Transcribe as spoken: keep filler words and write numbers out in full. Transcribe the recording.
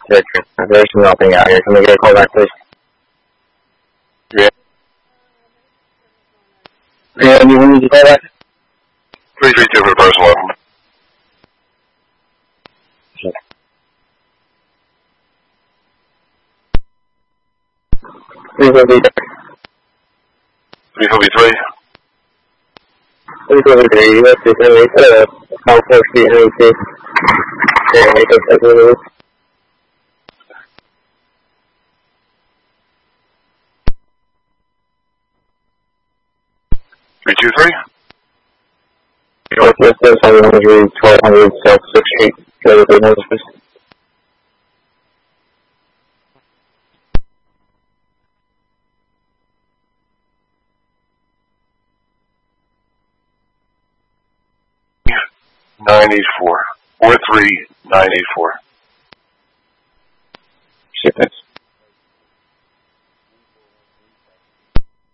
There's nothing out here. Can we get a call back, please? Yeah. Yeah, you want me to call back? three three two for person eleven. three fifty-three. three fifty-three. three fifty-three, U S two seventy, uh, California Street, N A C. Yeah, make up that little. three two three. Northwest is seven hundred, twelve hundred South sixth Street. Go to the notice. nine eight four. four three nine eight four.